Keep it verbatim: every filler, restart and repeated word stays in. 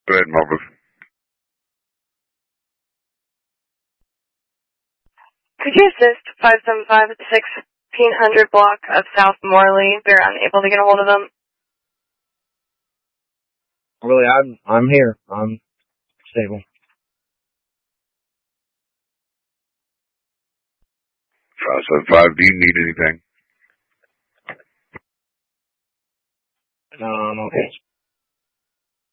Go ahead, Marcus. Could you assist five seven five at the sixteen hundred block of South Morley? They're unable to get a hold of them. Really, I'm I'm here. I'm stable. five seven five, do you need anything? No, I'm okay.